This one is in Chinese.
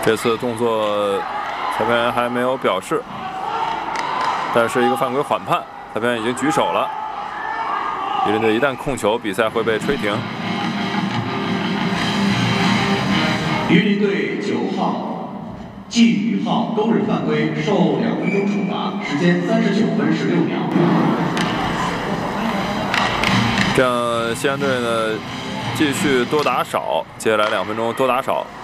这次动作裁判员还没有表示，但是一个犯规缓判，裁判员已经举手了。榆林队一旦控球，比赛会被吹停。 榆林队9号季宇浩勾人犯规，受2分钟处罚，时间39分16秒。 这样西安队呢继续多打少，接下来2分钟多打少。